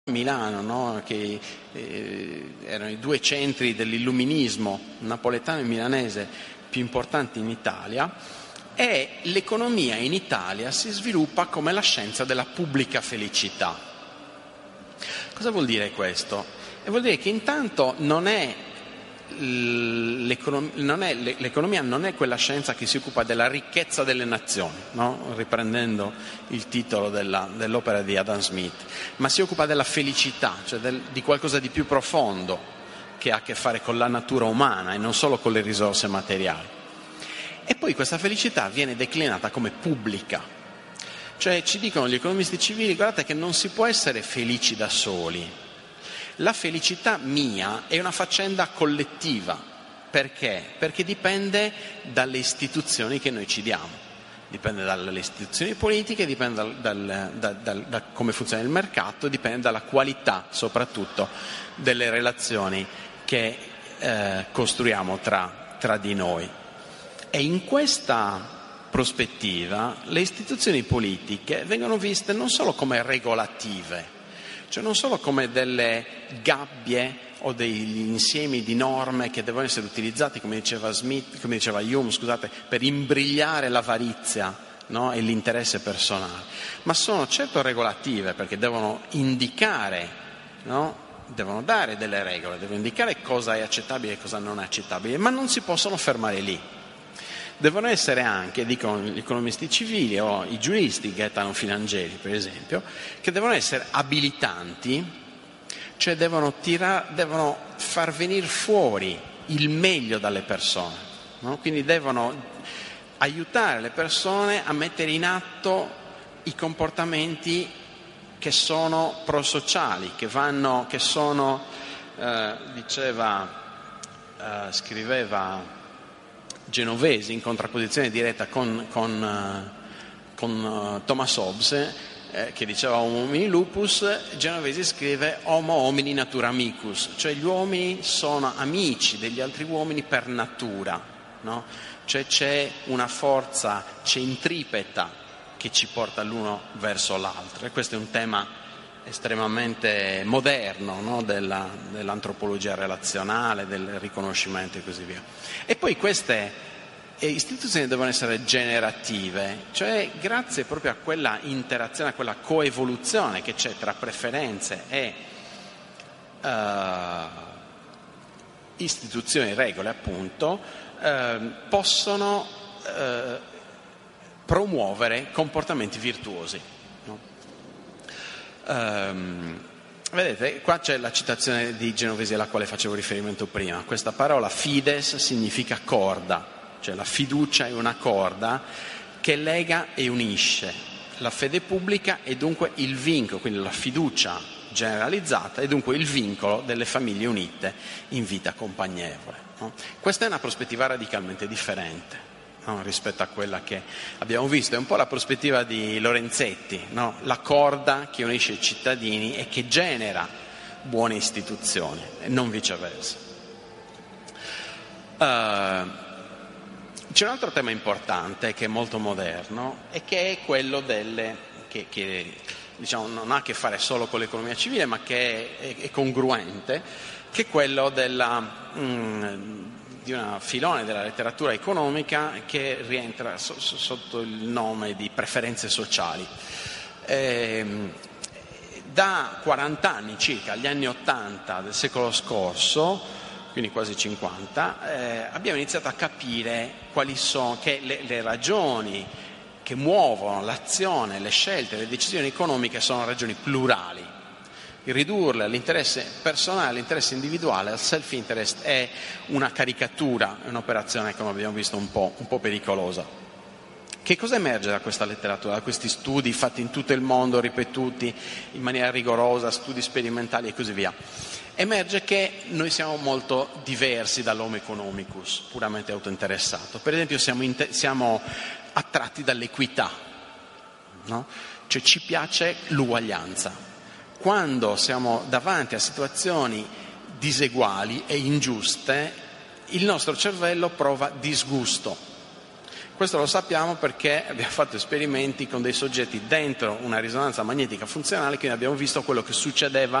Milano, no? Che erano i due centri dell'illuminismo napoletano e milanese più importanti in Italia, e l'economia in Italia si sviluppa come la scienza della pubblica felicità. Cosa vuol dire questo? Vuol dire che intanto l'economia non è quella scienza che si occupa della ricchezza delle nazioni, no? Riprendendo il titolo dell'opera di Adam Smith, ma si occupa della felicità, cioè di qualcosa di più profondo che ha a che fare con la natura umana e non solo con le risorse materiali. E poi questa felicità viene declinata come pubblica, cioè ci dicono gli economisti civili: guardate che non si può essere felici da soli. La felicità mia è una faccenda collettiva. Perché? Perché dipende dalle istituzioni che noi ci diamo, dipende dalle istituzioni politiche, dipende da come funziona il mercato, dipende dalla qualità soprattutto delle relazioni che costruiamo tra di noi. E in questa prospettiva le istituzioni politiche vengono viste non solo come regolative, cioè non solo come delle gabbie o degli insiemi di norme che devono essere utilizzati, come diceva Hume, per imbrigliare l'avarizia, no? E l'interesse personale, ma sono certo regolative, perché devono indicare, no? Devono dare delle regole, devono indicare cosa è accettabile e cosa non è accettabile, ma non si possono fermare lì. Devono essere anche, dicono gli economisti civili o i giuristi, Gaetano Filangieri per esempio, che devono essere abilitanti, cioè devono far venire fuori il meglio dalle persone, no? Quindi devono aiutare le persone a mettere in atto i comportamenti che sono prosociali, scriveva Genovesi in contrapposizione diretta con Thomas Hobbes, che diceva homo homini lupus. Genovesi scrive homo homini natura amicus, cioè gli uomini sono amici degli altri uomini per natura, no? Cioè c'è una forza centripeta che ci porta l'uno verso l'altro, e questo è un tema estremamente moderno, no? Dell'antropologia relazionale, del riconoscimento e così via. E poi queste istituzioni devono essere generative, cioè grazie proprio a quella interazione, a quella coevoluzione che c'è tra preferenze e istituzioni, regole appunto, possono promuovere comportamenti virtuosi. Vedete, qua c'è la citazione di Genovesi alla quale facevo riferimento prima. Questa parola fides significa corda, cioè la fiducia è una corda che lega e unisce. La fede pubblica è dunque il vincolo, quindi la fiducia generalizzata è dunque il vincolo delle famiglie unite in vita compagnevole, no? Questa è una prospettiva radicalmente differente, no? Rispetto a quella che abbiamo visto. È un po' la prospettiva di Lorenzetti, no? La corda che unisce i cittadini e che genera buone istituzioni, e non viceversa. C'è un altro tema importante che è molto moderno e che è quello che diciamo non ha a che fare solo con l'economia civile, ma che è congruente, che è quello di una filone della letteratura economica che rientra sotto il nome di preferenze sociali. Da 40 anni circa, agli anni 80 del secolo scorso, quindi quasi 50, abbiamo iniziato a capire quali sono le ragioni che muovono l'azione, le scelte, le decisioni economiche sono ragioni plurali. Ridurle all'interesse personale, all'interesse individuale, al self-interest è una caricatura, è un'operazione, come abbiamo visto, un po' pericolosa. Che cosa emerge da questa letteratura, da questi studi fatti in tutto il mondo, ripetuti in maniera rigorosa, studi sperimentali e così via? Emerge che noi siamo molto diversi dall'homo economicus, puramente autointeressato. Per esempio siamo attratti dall'equità, no? Cioè ci piace l'uguaglianza. Quando siamo davanti a situazioni diseguali e ingiuste, il nostro cervello prova disgusto. Questo lo sappiamo perché abbiamo fatto esperimenti con dei soggetti dentro una risonanza magnetica funzionale, quindi abbiamo visto quello che succedeva